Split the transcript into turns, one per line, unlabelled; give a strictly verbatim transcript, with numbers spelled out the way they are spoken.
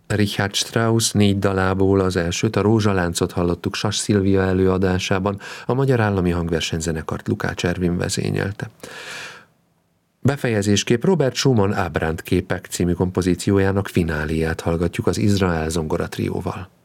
Richard Strauss négy dalából az elsőt, a Rózsaláncot hallottuk Sas Szilvia előadásában, a Magyar Állami Hangversenyzenekart Lukács Ervin vezényelte. Befejezésképp Robert Schumann Ábrándképek című kompozíciójának fináléját hallgatjuk az Izrael zongora trióval.